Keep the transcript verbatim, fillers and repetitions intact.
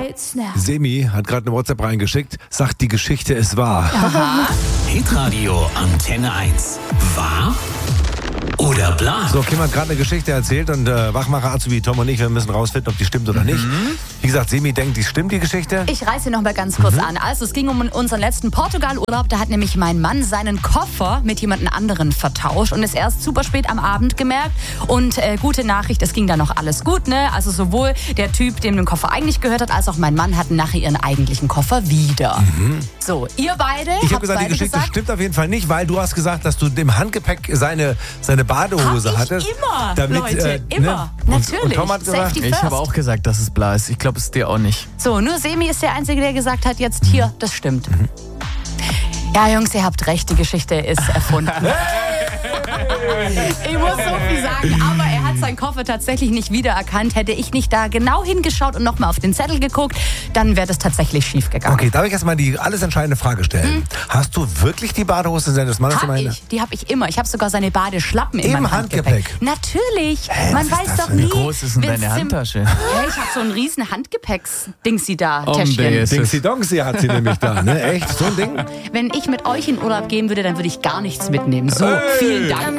geht's now? Semi hat gerade eine WhatsApp reingeschickt, sagt, die Geschichte ist wahr. Aha. Hitradio Antenne eins. Wahr oder bla? So, Kim hat gerade eine Geschichte erzählt und äh, Wachmacher Azubi Tom und ich, wir müssen rausfinden, ob die stimmt oder nicht. Wie gesagt, Semi denkt, die stimmt, die Geschichte. Ich reiße noch mal ganz kurz mhm. an. Also es ging um unseren letzten Portugal-Urlaub. Da hat nämlich mein Mann seinen Koffer mit jemand anderen vertauscht und ist erst super spät am Abend gemerkt. Und äh, gute Nachricht, es ging dann noch alles gut, ne? Also sowohl der Typ, dem den Koffer eigentlich gehört hat, als auch mein Mann hatten nachher ihren eigentlichen Koffer wieder. Mhm. So, ihr beide Ich habe habt gesagt, die beide Geschichte gesagt, stimmt auf jeden Fall nicht, weil du hast gesagt, dass du im Handgepäck seine, seine Badehose hab ich hattest. immer, damit, Leute, äh, immer. Ne? Und, Natürlich. und Tom hat gesagt, Safety Ich first. habe auch gesagt, dass es bla ist. Ich glaube, es ist dir auch nicht. So, nur Semi ist der Einzige, der gesagt hat, jetzt hier, das stimmt. Mhm. Ja, Jungs, ihr habt recht, die Geschichte ist erfunden. Ich muss so viel sagen, aber er hat seinen Koffer tatsächlich nicht wiedererkannt. Hätte ich nicht da genau hingeschaut und nochmal auf den Zettel geguckt, dann wäre das tatsächlich schief gegangen. Okay, darf ich erstmal die alles entscheidende Frage stellen? Hm? Hast du wirklich die Badehose seines Mannes? Hab ich, die habe ich immer. Ich habe sogar seine Badeschlappen in Im meinem Handgepäck. Handgepäck? Natürlich. Hä, Man was ist weiß das doch denn? nie. Wie groß ist denn wenn's deine im- Handtasche? Ja, ich habe so ein riesen Handgepäcks-Dingsi da, Oh, Täschchen. nee. Ist es- Dingsy Dongsy hat sie nämlich da, ne? Echt? So ein Ding? Wenn ich mit euch in Urlaub gehen würde, dann würde ich gar nichts mitnehmen. So, Hey. vielen Dank.